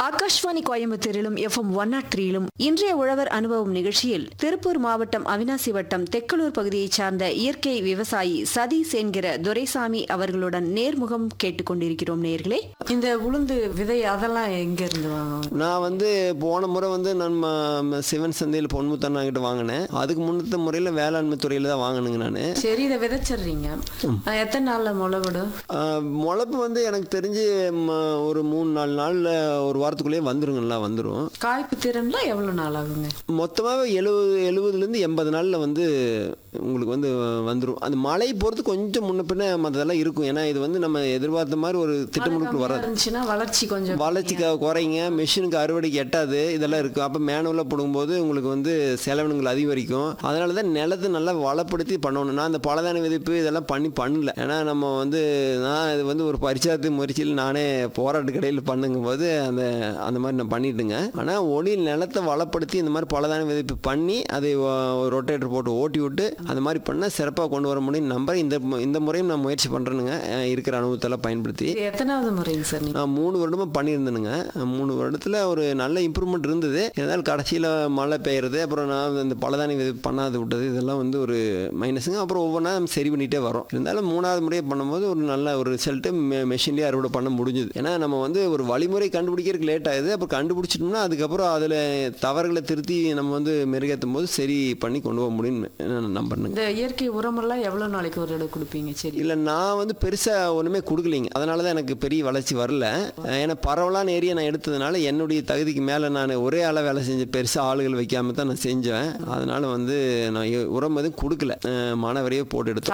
Akashvani கோயம்புத்தூரிலும் FM 103லும் இன்றைய உழவர் அனுபவம் நிகழ்ச்சியில் திருப்பூர் மாவட்டம் அவினாசி வட்டம் தெக்கலூர் பகுதியைச் சார்ந்த இயற்கை விவசாயி சதீஷ் என்கிற துரைசாமி அவர்களுடன் நேர்முகம் கேட்டுக்கொண்டிருக்கிறோம். நேயர்களே, இந்த உளுந்து விதை அதெல்லாம் எங்க இருந்து வாங்குவாங்க? நான் போன முறை நம்ம சிவன் சந்தையில் பொன்முத்தண்ணா கிட்ட வாங்கினேன். அதுக்கு முன்னத்த முறையில் வேளாண்மை துறையில் தான் வாங்கினுங்க நான். சரி, இதை விதைச்சிடுறீங்க. எத்தனை நாள்ல முளைவிடும்? முளைப்பு எனக்கு தெரிஞ்சு ஒரு 3-4 நாள்ல ஒரு வாரத்துக்குள்ளேயே வந்துருங்களா வந்துடும். காய்ப்பு திறன்ல எவ்வளவு நாள் ஆகுங்க? மொத்தமாக 70-80 நாள்ல உங்களுக்கு வந்துடும். அந்த மழை பொறுத்து கொஞ்சம் முன்ன பின்ன மற்றதெல்லாம் இருக்கும். ஏன்னா இது நம்ம எதிர்பார்த்த மாதிரி ஒரு திட்டமுழுக்கு வராது. வளர்ச்சி குறைங்க, மிஷினுக்கு அறுவடைக்கு எட்டாது, இதெல்லாம் இருக்கும். அப்போ மேனுவலாக போடும்போது உங்களுக்கு செலவினங்கள் அதிகரிக்கும். அதனால தான் நிலத்தை நல்லா வளப்படுத்தி பண்ணணும். நான் அந்த பலதான விதைப்பு இதெல்லாம் பண்ணல. ஏன்னா நம்ம நான் இது ஒரு பரிச்சாத்து முயற்சியில் நானே போராட்ட கடையில் பண்ணுங்கும் போது அந்த மாதிரி நான் பண்ணிட்டுங்க. ஆனால் நிலத்தை வளப்படுத்தி இந்த மாதிரி பலதான விதைப்பு பண்ணி அதை ரொட்டேட்டர் போட்டு ஓட்டி விட்டு அந்த மாதிரி பண்ணால் சிறப்பாக கொண்டு வர முடியும் நம்பர். இந்த முறையும் நான் முயற்சி பண்ணுறேனுங்க, இருக்கிற அனுபவத்தெல்லாம் பயன்படுத்தி. எத்தனாவது முறைங்க சார்? நான் 3 வருடமாக பண்ணியிருந்தேனுங்க. 3 வருடத்தில் ஒரு நல்ல இம்ப்ரூவ்மெண்ட் இருந்தது. இருந்தாலும் கடைசியில் மழை பெய்யுறது, அப்புறம் நான் இந்த பலதானி விதைப்பு பண்ணாது விட்டது, இதெல்லாம் ஒரு மைனஸுங்க. அப்புறம் ஒவ்வொன்றா நம்ம சரி பண்ணிகிட்டே வரோம். இருந்தாலும் 3வது முறையை பண்ணும்போது ஒரு நல்ல ஒரு ரிசல்ட்டு மெஷின்லேயே அறுவடை பண்ண முடிஞ்சுது. ஏன்னா நம்ம ஒரு வழிமுறை கண்டுபிடிக்கிறதுக்கு லேட் ஆகுது. அப்புறம் கண்டுபிடிச்சிட்டோம்னா அதுக்கப்புறம் அதில் தவறுகளை திருத்தி நம்ம மெருகேற்றும் போது சரி பண்ணி கொண்டு போக முடியும்னு நம்புறேன். இந்த இயற்கை உரமெல்லாம் எவ்வளவு நாளைக்கு ஒரு இடம் கொடுப்பீங்க? சரி, இல்லை, நான் பெருசாக ஒன்றுமே கொடுக்கலிங்க. அதனால தான் எனக்கு பெரிய வளர்ச்சி வரல. ஏன்னா பரவலான ஏரியா நான் எடுத்ததுனால என்னுடைய தகுதிக்கு மேலே நான் ஒரே ஆளாக வேலை செஞ்சேன். பெருசாக ஆளுகள் வைக்காம தான் நான் செஞ்சேன். அதனால நான் உரம் எதுவும் கொடுக்கல, மாணவரையே போட்டு எடுத்தேன்.